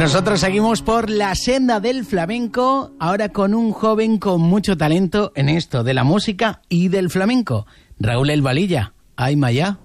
Nosotros seguimos por la senda del flamenco, ahora con un joven con mucho talento en esto de la música y del flamenco, Raúl El Valilla. ¡Ay, Maya!